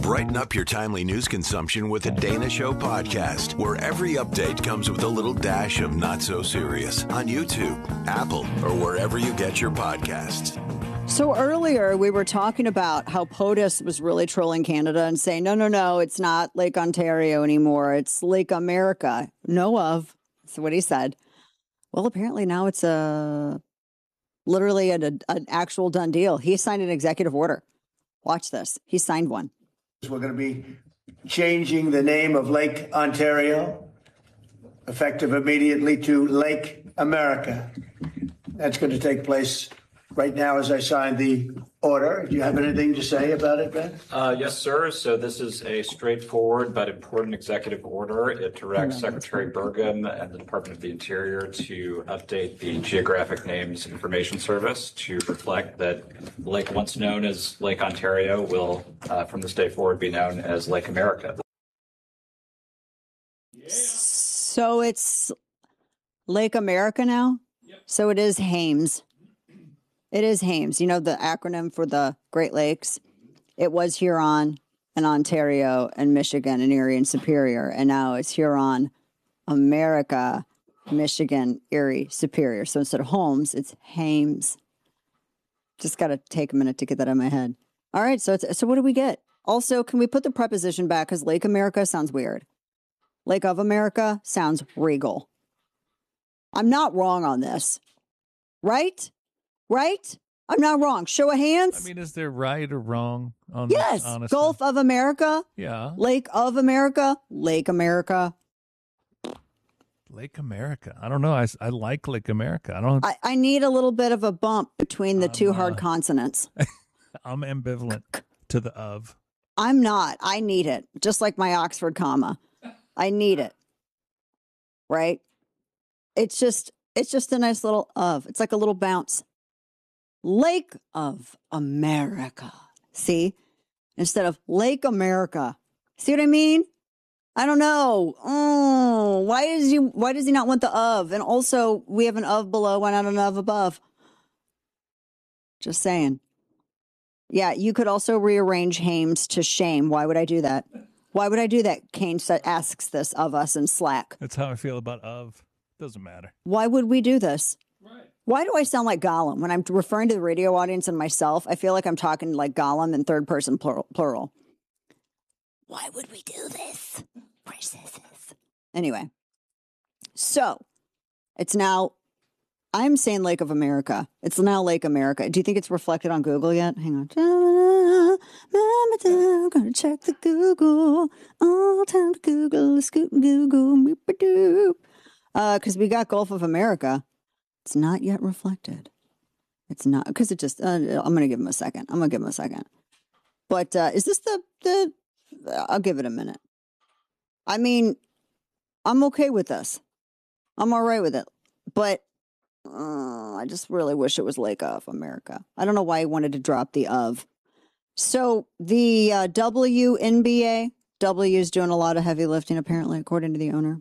Brighten up your timely news consumption with the Dana Show podcast, where every update comes with a little dash of not so serious on YouTube, Apple, or wherever you get your podcasts. So earlier we were talking about how POTUS was really trolling Canada and saying, no, it's not Lake Ontario anymore. It's Lake America. Know of. That's what he said. Well, apparently now it's literally an actual done deal. He signed an executive order. Watch this. He signed one. We're going to be changing the name of Lake Ontario, effective immediately, to Lake America. That's going to take place right now as I sign the order. Do you have anything to say about it, Ben? Yes, sir. So this is a straightforward but important executive order. It directs Secretary Burgum and the Department of the Interior to update the Geographic Names Information Service to reflect that the lake once known as Lake Ontario will, from this day forward, be known as Lake America. So it's Lake America now? Yep. So it is Hames. It is Hames. You know, the acronym for the Great Lakes? It was Huron and Ontario and Michigan and Erie and Superior. And now it's Huron, America, Michigan, Erie, Superior. So instead of Holmes, it's Hames. Just got to take a minute to get that out of my head. All right. So what do we get? Also, can we put the preposition back? Because Lake America sounds weird. Lake of America sounds regal. I'm not wrong on this. Right? Right? I'm not wrong. Show of hands. I mean, is there right or wrong on yes. this, honestly? Gulf of America. Yeah. Lake of America. Lake America. Lake America. I don't know. I like Lake America. I need a little bit of a bump between the two hard consonants. I'm ambivalent to the of. I'm not. I need it. Just like my Oxford comma. I need it. Right? It's just a nice little of. It's like a little bounce. Lake of America. See? Instead of Lake America. See what I mean? I don't know. Oh, why does he not want the of? And also, we have an of below. Why not an of above? Just saying. Yeah, you could also rearrange Hames to shame. Why would I do that? Why would I do that? Kane asks this of us in Slack. That's how I feel about of. Doesn't matter. Why would we do this? Right. Why do I sound like Gollum? When I'm referring to the radio audience and myself, I feel like I'm talking like Gollum in third person plural. Why would we do this? Anyway, so it's now, I'm saying Lake of America. It's now Lake America. Do you think it's reflected on Google yet? Hang on. Gonna check the Google. All time to Google. Scoot and Google. Because we got Gulf of America. It's not yet reflected. It's not, because it just, I'm going to give him a second. But is this the, I'll give it a minute. I mean, I'm okay with this. I'm all right with it. But I just really wish it was Lake of America. I don't know why he wanted to drop the of. So the WNBA, W is doing a lot of heavy lifting, apparently, according to the owner.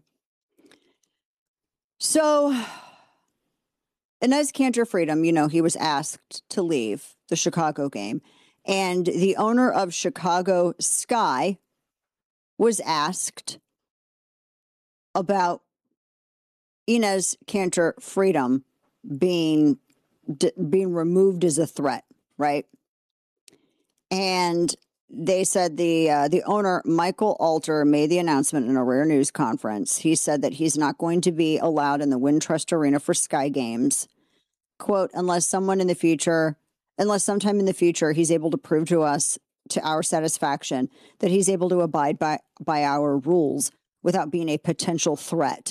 So Enes Kanter Freedom, you know, he was asked to leave the Chicago game. And the owner of Chicago Sky was asked about Enes Kanter Freedom being removed as a threat, right? And they said the owner, Michael Alter, made the announcement in a rare news conference. He said that he's not going to be allowed in the Wintrust Arena for Sky Games, quote, unless sometime in the future, he's able to prove to us, to our satisfaction, that he's able to abide by our rules without being a potential threat.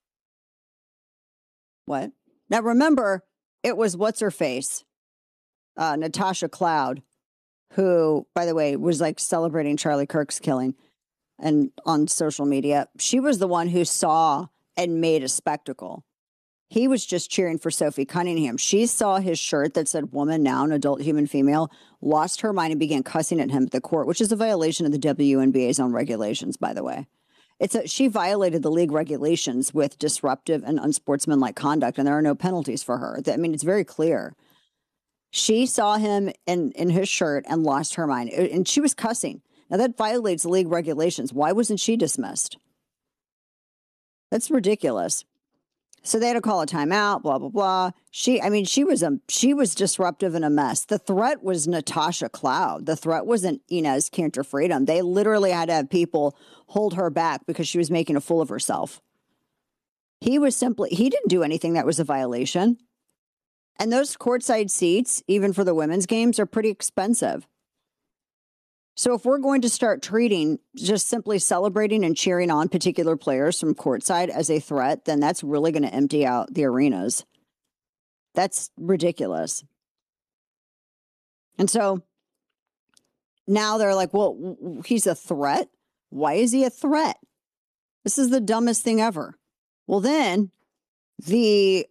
What? Now, remember, it was what's-her-face, Natasha Cloud, who, by the way, was like celebrating Charlie Kirk's killing and on social media. She was the one who saw and made a spectacle. He was just cheering for Sophie Cunningham. She saw his shirt that said woman, noun, adult, human, female, lost her mind and began cussing at him at the court, which is a violation of the WNBA's own regulations, by the way. She violated the league regulations with disruptive and unsportsmanlike conduct, and there are no penalties for her. I mean, it's very clear. She saw him in his shirt and lost her mind, and she was cussing. Now that violates league regulations. Why wasn't she dismissed? That's ridiculous. So they had to call a timeout, blah, blah, blah. She was disruptive and a mess. The threat was Natasha Cloud. The threat wasn't Inez Cantor Freedom. They literally had to have people hold her back because she was making a fool of herself. He didn't do anything that was a violation. And those courtside seats, even for the women's games, are pretty expensive. So if we're going to start treating just simply celebrating and cheering on particular players from courtside as a threat, then that's really going to empty out the arenas. That's ridiculous. And so now they're like, well, he's a threat. Why is he a threat? This is the dumbest thing ever. Well, then the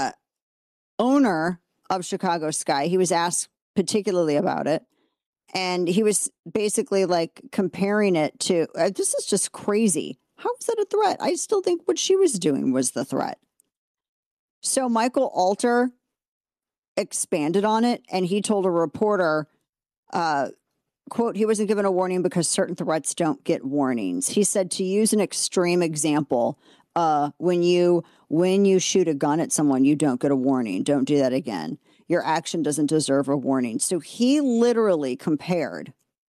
owner of Chicago Sky, he was asked particularly about it. And he was basically like comparing it to, this is just crazy. How is that a threat? I still think what she was doing was the threat. So Michael Alter expanded on it, and he told a reporter, quote, he wasn't given a warning because certain threats don't get warnings. He said, to use an extreme example, when you shoot a gun at someone, you don't get a warning. Don't do that again. Your action doesn't deserve a warning. So he literally compared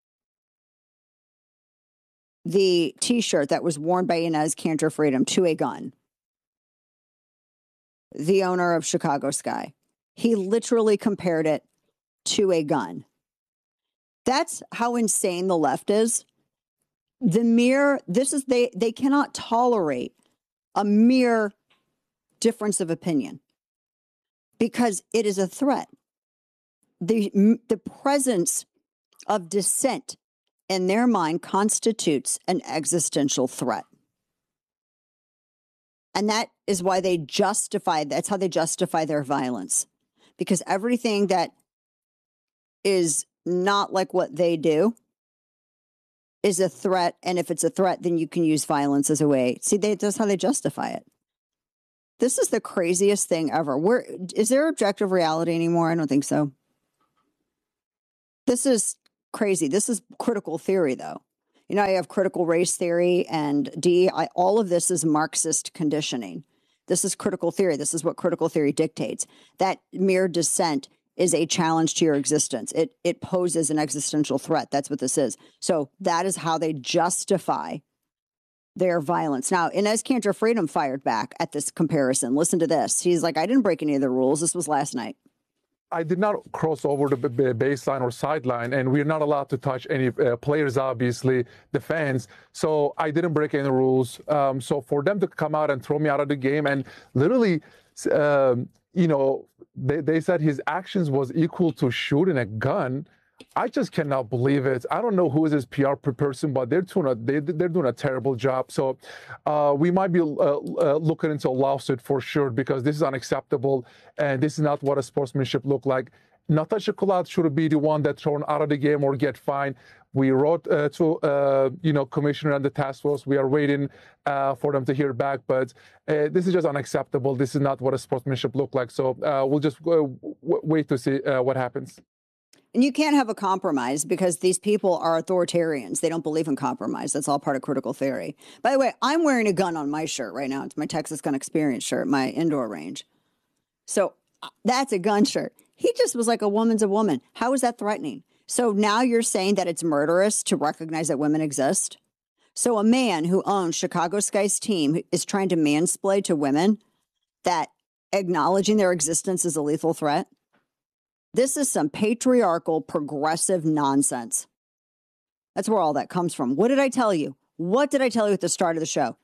the T-shirt that was worn by Inez Cantor Freedom to a gun. The owner of Chicago Sky. He literally compared it to a gun. That's how insane the left is. They cannot tolerate a mere difference of opinion, because it is a threat. The presence of dissent in their mind constitutes an existential threat. And that is why that's how they justify their violence. Because everything that is not like what they do is a threat. And if it's a threat, then you can use violence as a way. See, that's how they justify it. This is the craziest thing ever. Is there objective reality anymore? I don't think so. This is crazy. This is critical theory, though. You have critical race theory and all of this is Marxist conditioning. This is critical theory. This is what critical theory dictates. That mere dissent is a challenge to your existence. It poses an existential threat. That's what this is. So that is how they justify their violence. Now, Inez Cantor Freedom fired back at this comparison. Listen to this. He's like, I didn't break any of the rules. This was last night. I did not cross over the baseline or sideline, and we're not allowed to touch any players, obviously, the fans. So I didn't break any rules. So for them to come out and throw me out of the game and literally, they said his actions was equal to shooting a gun. I just cannot believe it. I don't know who is his PR person, but they're doing a terrible job. So we might be looking into a lawsuit for sure, because this is unacceptable and this is not what a sportsmanship look like. Natasha Cloud should be the one that's thrown out of the game or get fined. We wrote to Commissioner and the task force. We are waiting for them to hear back, but this is just unacceptable. This is not what a sportsmanship look like. So we'll just wait to see what happens. And you can't have a compromise because these people are authoritarians. They don't believe in compromise. That's all part of critical theory. By the way, I'm wearing a gun on my shirt right now. It's my Texas Gun Experience shirt, my indoor range. So that's a gun shirt. He just was like, a woman's a woman. How is that threatening? So now you're saying that it's murderous to recognize that women exist? So a man who owns Chicago Sky's team is trying to mansplain to women that acknowledging their existence is a lethal threat? This is some patriarchal, progressive nonsense. That's where all that comes from. What did I tell you? What did I tell you at the start of the show?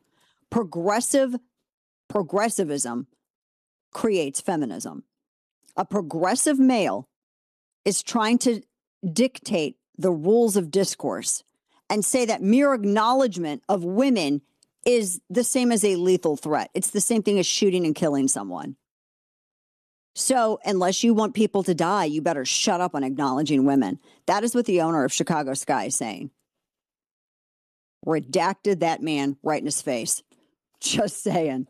Progressivism creates feminism. A progressive male is trying to dictate the rules of discourse and say that mere acknowledgement of women is the same as a lethal threat. It's the same thing as shooting and killing someone. So unless you want people to die, you better shut up on acknowledging women. That is what the owner of Chicago Sky is saying. Redacted that man right in his face. Just saying.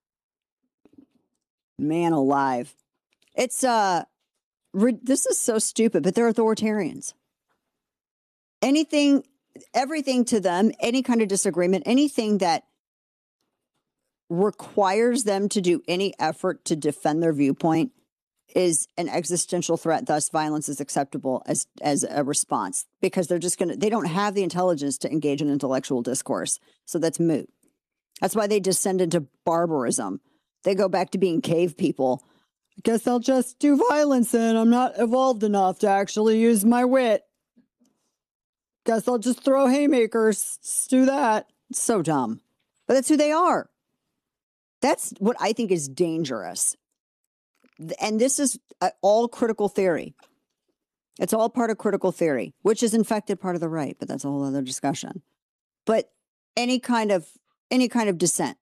Man alive. It's, this is so stupid, but they're authoritarians. Anything, everything to them, any kind of disagreement, anything that requires them to do any effort to defend their viewpoint is an existential threat. Thus, violence is acceptable as a response because they don't have the intelligence to engage in intellectual discourse. So that's moot. That's why they descend into barbarism. They go back to being cave people. I guess I'll just do violence then. I'm not evolved enough to actually use my wit. Guess I'll just throw haymakers. Let's do that. It's so dumb. But that's who they are. That's what I think is dangerous. And this is all critical theory. It's all part of critical theory, which is infected part of the right, but that's a whole other discussion. But any kind of dissent.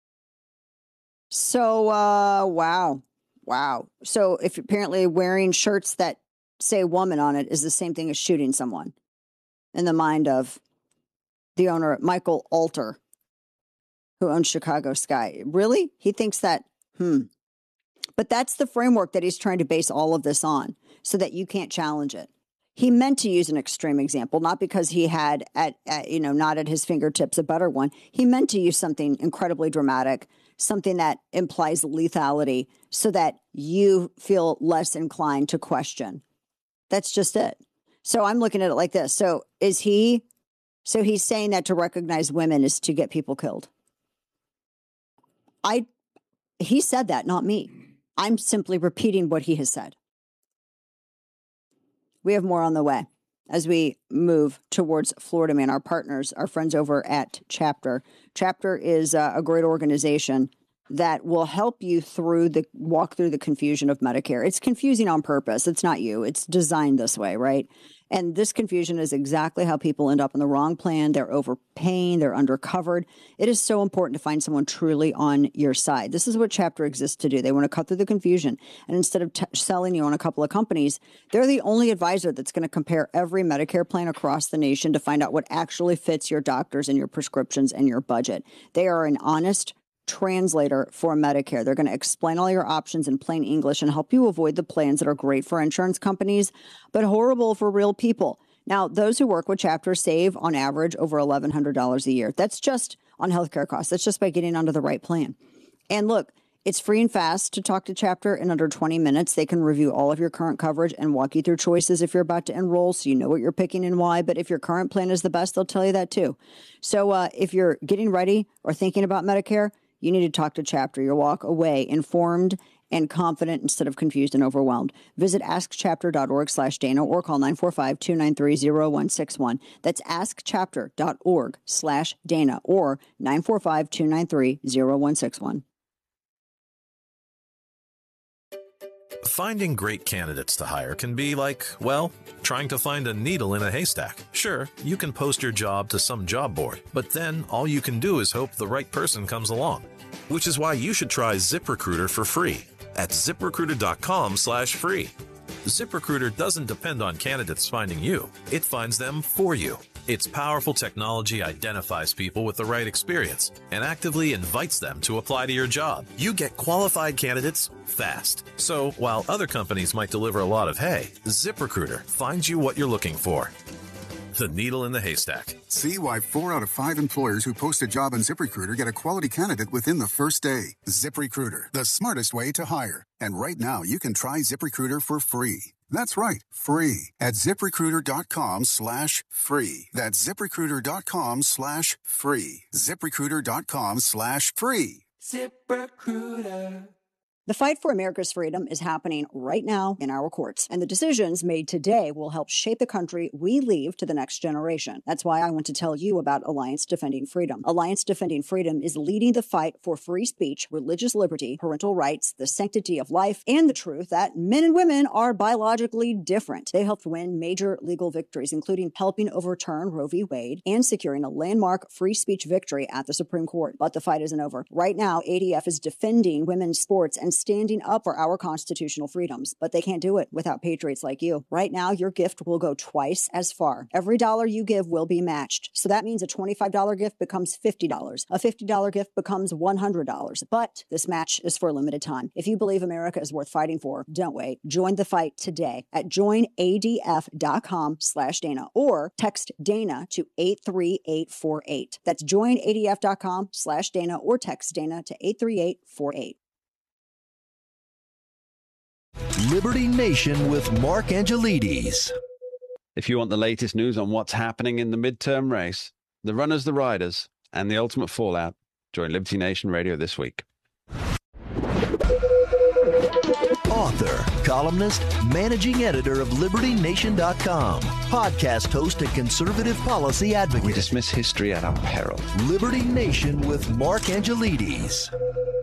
So, wow. So if apparently wearing shirts that say woman on it is the same thing as shooting someone in the mind of the owner, Michael Alter, who owns Chicago Sky. Really? He thinks that, But that's the framework that he's trying to base all of this on so that you can't challenge it. He meant to use an extreme example, not because he had not at his fingertips a better one. He meant to use something incredibly dramatic, something that implies lethality so that you feel less inclined to question. That's just it. So I'm looking at it like this. So he's saying that to recognize women is to get people killed. He said that, not me. I'm simply repeating what he has said. We have more on the way as we move towards Florida Man. Our partners, our friends over at Chapter. Chapter is a great organization that will help you walk through the confusion of Medicare. It's confusing on purpose. It's not you. It's designed this way, right? And this confusion is exactly how people end up on the wrong plan. They're overpaying. They're undercovered. It is so important to find someone truly on your side. This is what Chapter exists to do. They want to cut through the confusion. And instead of selling you on a couple of companies, they're the only advisor that's going to compare every Medicare plan across the nation to find out what actually fits your doctors and your prescriptions and your budget. They are an honest translator for Medicare. They're going to explain all your options in plain English and help you avoid the plans that are great for insurance companies, but horrible for real people. Now, those who work with Chapter save on average over $1,100 a year. That's just on healthcare costs. That's just by getting onto the right plan. And look, it's free and fast to talk to Chapter in under 20 minutes. They can review all of your current coverage and walk you through choices if you're about to enroll, so you know what you're picking and why. But if your current plan is the best, they'll tell you that too. So if you're getting ready or thinking about Medicare, you need to talk to Chapter. You'll walk away informed and confident instead of confused and overwhelmed. Visit askchapter.org/Dana or call 945-293-0161. That's askchapter.org/Dana or 945-293-0161. Finding great candidates to hire can be like, well, trying to find a needle in a haystack. Sure, you can post your job to some job board, but then all you can do is hope the right person comes along. Which is why you should try ZipRecruiter for free at ZipRecruiter.com/free. ZipRecruiter doesn't depend on candidates finding you. It finds them for you. Its powerful technology identifies people with the right experience and actively invites them to apply to your job. You get qualified candidates fast. So while other companies might deliver a lot of hay, ZipRecruiter finds you what you're looking for. The needle in the haystack. See why 4 out of 5 employers who post a job on ZipRecruiter get a quality candidate within the first day. ZipRecruiter, the smartest way to hire. And right now, you can try ZipRecruiter for free. That's right, free at ZipRecruiter.com/free. That's ZipRecruiter.com/free. ZipRecruiter.com/free. ZipRecruiter. The fight for America's freedom is happening right now in our courts, and the decisions made today will help shape the country we leave to the next generation. That's why I want to tell you about Alliance Defending Freedom. Alliance Defending Freedom is leading the fight for free speech, religious liberty, parental rights, the sanctity of life, and the truth that men and women are biologically different. They helped win major legal victories, including helping overturn Roe v. Wade and securing a landmark free speech victory at the Supreme Court. But the fight isn't over. Right now, ADF is defending women's sports and and standing up for our constitutional freedoms. But they can't do it without patriots like you. Right now, your gift will go twice as far. Every dollar you give will be matched. So that means a $25 gift becomes $50. A $50 gift becomes $100. But this match is for a limited time. If you believe America is worth fighting for, don't wait. Join the fight today at joinadf.com/Dana or text Dana to 83848. That's joinadf.com/Dana or text Dana to 83848. Liberty Nation with Mark Angelides. If you want the latest news on what's happening in the midterm race, the runners, the riders, and the ultimate fallout, join Liberty Nation Radio this week. Author, columnist, managing editor of LibertyNation.com, podcast host and conservative policy advocate. We dismiss history at our peril. Liberty Nation with Mark Angelides.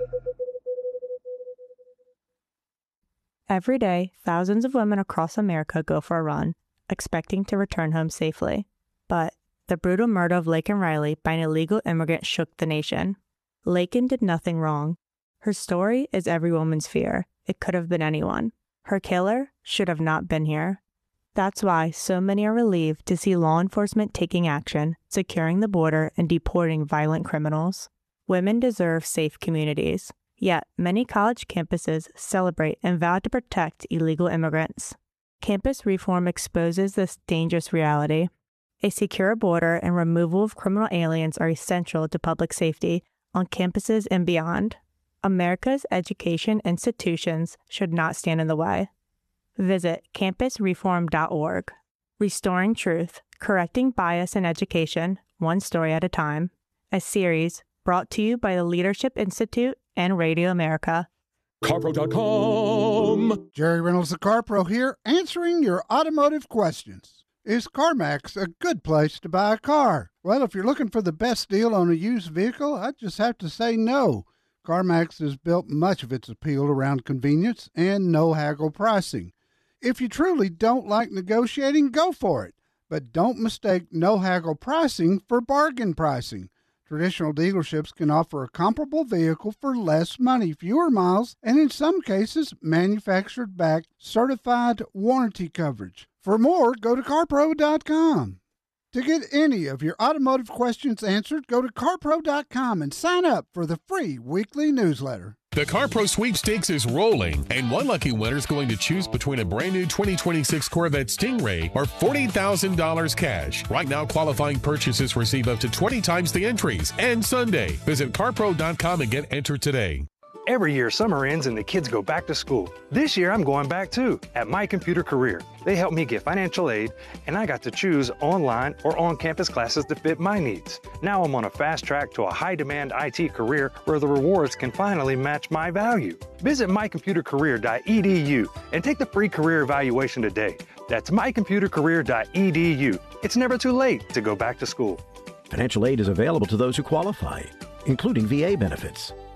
Every day, thousands of women across America go for a run, expecting to return home safely. But the brutal murder of Laken Riley by an illegal immigrant shook the nation. Laken did nothing wrong. Her story is every woman's fear. It could have been anyone. Her killer should have not been here. That's why so many are relieved to see law enforcement taking action, securing the border, and deporting violent criminals. Women deserve safe communities. Yet, many college campuses celebrate and vow to protect illegal immigrants. Campus reform exposes this dangerous reality. A secure border and removal of criminal aliens are essential to public safety on campuses and beyond. America's education institutions should not stand in the way. Visit campusreform.org. Restoring Truth, Correcting Bias in Education, One Story at a Time. A series brought to you by the Leadership Institute and Radio America. CarPro.com. Jerry Reynolds of CarPro here, answering your automotive questions. Is CarMax a good place to buy a car? Well, if you're looking for the best deal on a used vehicle, I just have to say no. CarMax has built much of its appeal around convenience and no haggle pricing. If you truly don't like negotiating, go for it. But don't mistake no haggle pricing for bargain pricing. Traditional dealerships can offer a comparable vehicle for less money, fewer miles, and in some cases, manufactured-back certified warranty coverage. For more, go to CarPro.com. To get any of your automotive questions answered, go to CarPro.com and sign up for the free weekly newsletter. The CarPro sweepstakes is rolling, and one lucky winner is going to choose between a brand new 2026 Corvette Stingray or $40,000 cash. Right now, qualifying purchases receive up to 20 times the entries. And Sunday, visit CarPro.com and get entered today. Every year, summer ends and the kids go back to school. This year, I'm going back too, at My Computer Career. They helped me get financial aid, and I got to choose online or on-campus classes that fit my needs. Now I'm on a fast track to a high-demand IT career where the rewards can finally match my value. Visit mycomputercareer.edu and take the free career evaluation today. That's mycomputercareer.edu. It's never too late to go back to school. Financial aid is available to those who qualify, including VA benefits.